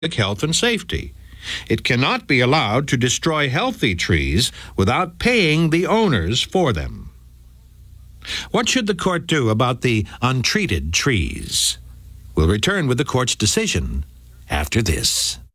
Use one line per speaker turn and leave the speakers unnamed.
health and safety. It cannot be allowed to destroy healthy trees without paying the owners for them. What should the court do about the untreated trees? We'll return with the court's decision after this.